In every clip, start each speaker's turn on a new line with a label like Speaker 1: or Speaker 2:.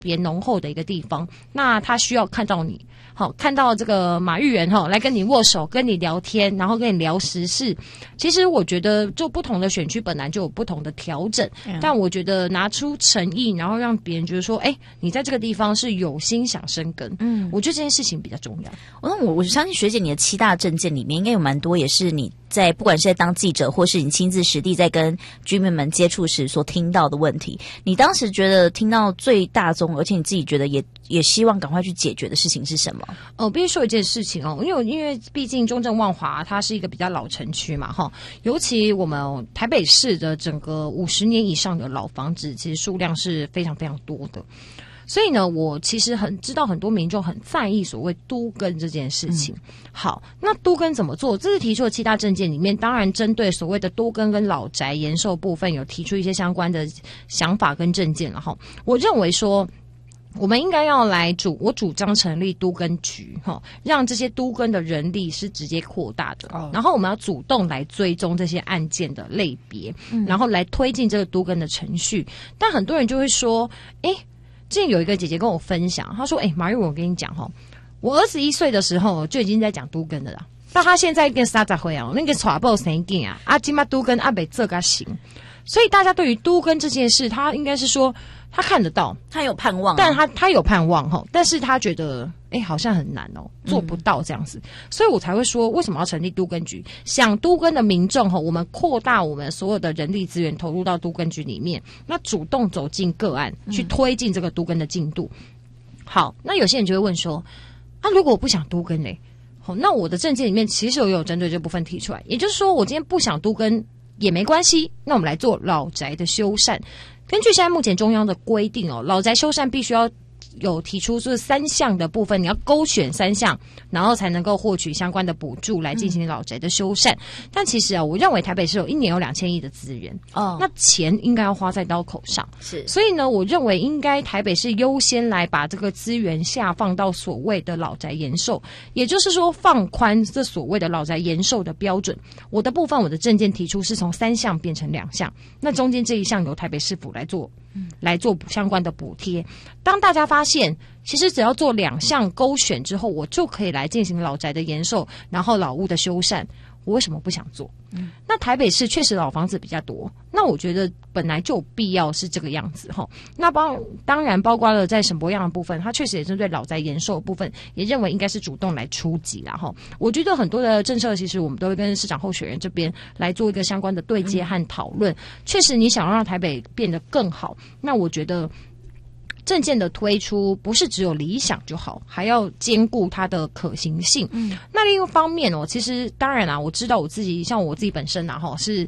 Speaker 1: 别浓厚的一个地方，那他需要看到你。好，看到这个马议员来跟你握手，跟你聊天，然后跟你聊时事。其实我觉得，就不同的选区本来就有不同的调整，但我觉得拿出诚意，然后让别人觉得说，你在这个地方是有心想生根。我觉得这件事情比较重要。
Speaker 2: 我相信学姐你的7大政见里面，应该有蛮多也是你在不管是在当记者，或是你亲自实地在跟居民们接触时所听到的问题。你当时觉得听到最大宗，而且你自己觉得也希望赶快去解决的事情是什么？
Speaker 1: 必须说一件事情因为毕竟中正万华它是一个比较老城区嘛尤其我们台北市的整个50年以上的老房子，其实数量是非常非常多的。所以呢，我其实知道很多民众很在意所谓都更这件事情。好，那都更怎么做？这次提出的7大政见里面，当然针对所谓的都更跟老宅延寿部分，有提出一些相关的想法跟政见了我认为说，我们应该要我主张成立都更局让这些都更的人力是直接扩大的然后我们要主动来追踪这些案件的类别然后来推进这个都更的程序。但很多人就会说之前有一个姐姐跟我分享，她说马玉我跟你讲我21岁的时候就已经在讲都更的了，但她现在跟30岁那个传播神经今嘛都更没这个行。所以大家对于都更这件事，他应该是说他看得到，
Speaker 2: 他有盼望
Speaker 1: 但他有盼望但是他觉得好像很难做不到这样子。所以我才会说为什么要成立都更局，想都更的民众我们扩大我们所有的人力资源投入到都更局里面，那主动走进个案去推进这个都更的进度。好，那有些人就会问说如果我不想都更嘞那我的政见里面其实我有针对这部分提出来，也就是说我今天不想都更也没关系，那我们来做老宅的修缮。根据现在目前中央的规定老宅修缮必须要有提出就是3项的部分，你要勾选3项，然后才能够获取相关的补助来进行老宅的修缮。但其实我认为台北市1年有2000亿的资源那钱应该要花在刀口上。
Speaker 2: 是，
Speaker 1: 所以呢，我认为应该台北市优先来把这个资源下放到所谓的老宅延寿，也就是说放宽这所谓的老宅延寿的标准。我的部分，我的政见提出是从3项变成2项，那中间这一项由台北市府来做相关的补贴。当大家发现其实只要做2项勾选之后，我就可以来进行老宅的延寿，然后老屋的修缮，我为什么不想做？那台北市确实老房子比较多，那我觉得本来就有必要是这个样子那当然包括了在沈博样的部分，他确实也针对老宅延寿的部分，也认为应该是主动来出击啦我觉得很多的政策其实我们都会跟市长候选人这边来做一个相关的对接和讨论。确实你想让台北变得更好，那我觉得政见的推出不是只有理想就好，还要兼顾它的可行性。那另一方面其实当然我知道我自己，像我自己本身是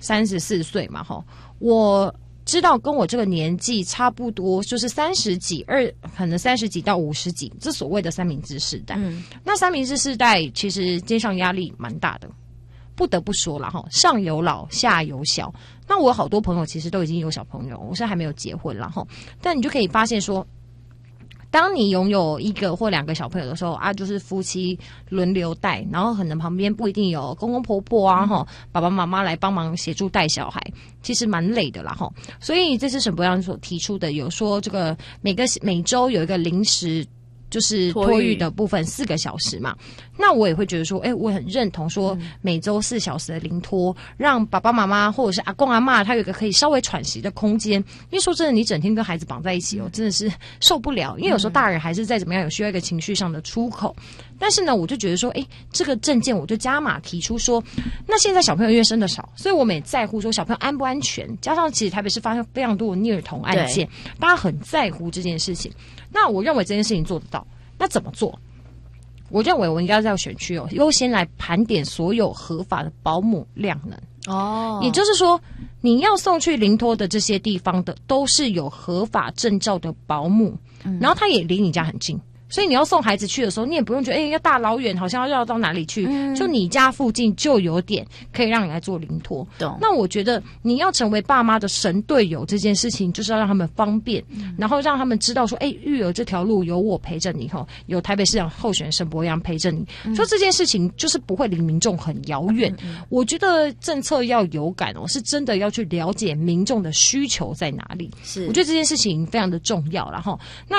Speaker 1: 34岁嘛我知道跟我这个年纪差不多，就是30几可能30几到50几，这所谓的三明治世代。那三明治世代其实肩上压力蛮大的，不得不说啦上有老下有小。那我有好多朋友其实都已经有小朋友，我现在还没有结婚啦但你就可以发现说，当你拥有1个或2个小朋友的时候就是夫妻轮流带，然后可能旁边不一定有公公婆婆爸爸妈妈来帮忙协助带小孩，其实蛮累的啦所以这次沈博阳所提出的有说这个每周有一个临时就是托育的部分4个小时嘛，那我也会觉得说我很认同说每周4小时的临托，让爸爸妈妈或者是阿公阿嬷他有一个可以稍微喘息的空间。因为说真的，你整天跟孩子绑在一起真的是受不了，因为有时候大人还是再怎么样有需要一个情绪上的出口。但是呢，我就觉得说这个政见我就加码提出说，那现在小朋友因为生的少，所以我们也在乎说小朋友安不安全，加上其实台北市发生非常多的虐童案件，大家很在乎这件事情。那我认为这件事情做得到，那怎么做？我认为我应该在选区优先来盘点所有合法的保姆量能也就是说你要送去临托的这些地方的都是有合法证照的保姆然后他也离你家很近， 所以你要送孩子去的时候，你也不用觉得要大老远，好像要绕到哪里去，就你家附近就有点可以让你来做临托。那我觉得你要成为爸妈的神队友这件事情，就是要让他们方便，然后让他们知道说，育儿这条路有我陪着你，有台北市长候选人沈伯洋陪着你，说这件事情就是不会离民众很遥远。我觉得政策要有感是真的要去了解民众的需求在哪里。是，我觉得这件事情非常的重要。然后，那